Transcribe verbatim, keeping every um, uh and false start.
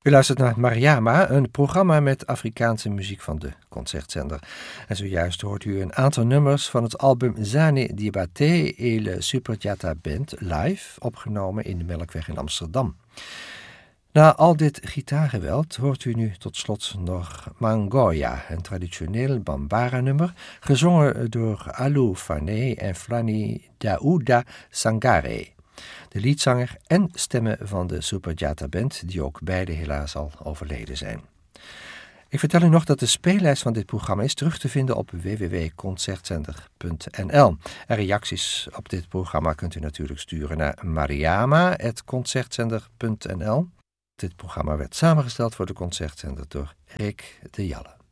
U luistert naar Mariama, een programma met Afrikaanse muziek van de Concertzender. En zojuist hoort u een aantal nummers van het album Zane Diabaté et le Superjata Band live, opgenomen in de Melkweg in Amsterdam. Na al dit gitaargeweld hoort u nu tot slot nog Mangoya, een traditioneel Bambara-nummer, gezongen door Alou Fané en Flani Daouda Sangare, de liedzanger en stemmen van de Superjata Band, die ook beide helaas al overleden zijn. Ik vertel u nog dat de speellijst van dit programma is terug te vinden op w w w punt concertzender punt n l. En reacties op dit programma kunt u natuurlijk sturen naar mariama punt concertzender punt n l. Dit programma werd samengesteld voor de Concertzender door Rick de Jalle.